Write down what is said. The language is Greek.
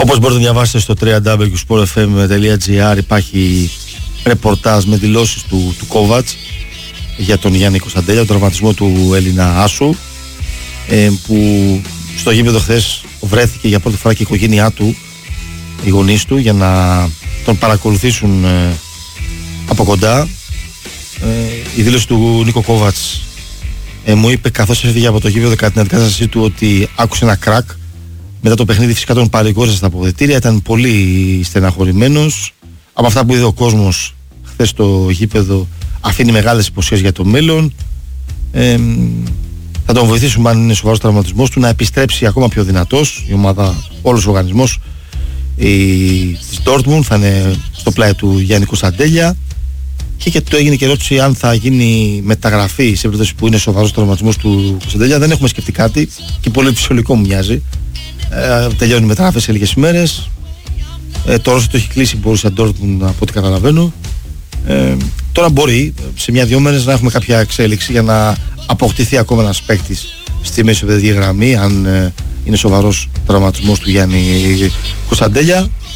Όπως μπορείτε να διαβάσετε στο www.sportfm.gr υπάρχει ρεπορτάζ με δηλώσεις του Κόβατς για τον Γιάννη Κωνσταντέλια, τον τραυματισμό του Έλληνα άσου, που στο γήπεδο χθες βρέθηκε για πρώτη φορά και η οικογένειά του, οι γονείς του, για να τον παρακολουθήσουν από κοντά. Η δήλωση του Νίκο Κόβατς μου είπε καθώς έφυγε από το γήπεδο κατά την αντικατάστασή του ότι άκουσε ένα κρακ. Μετά το παιχνίδι φυσικά τον παρηγόρησε στα αποδυτήρια, ήταν πολύ στεναχωρημένος. Από αυτά που είδε ο κόσμος χθες στο γήπεδο αφήνει μεγάλες υποσχέσεις για το μέλλον. Θα τον βοηθήσουμε, αν είναι σοβαρός τραυματισμός του, να επιστρέψει ακόμα πιο δυνατός. Η ομάδα, όλος ο οργανισμός της Dortmund θα είναι στο πλάι του Γιάννη Κωνσταντέλια. Και του έγινε και ερώτηση αν θα γίνει μεταγραφή σε περίπτωση που είναι σοβαρός τραυματισμός του Κωνσταντέλια. Δεν έχουμε σκεφτεί κάτι και πολύ φυσιολογικό μου μοιάζει. Τελειώνει η μεταγραφή σε λίγες ημέρες. Το Ρώσο το έχει κλείσει, μπορούσε να Dortmund, από ό,τι καταλαβαίνω. Τώρα μπορεί σε 1-2 μέρες να έχουμε κάποια εξέλιξη για να αποκτηθεί ακόμα ένας παίκτης στη μεσοπαιδική γραμμή, αν είναι σοβαρός τραυματισμός του Γιάννη Κωνσταντέλια.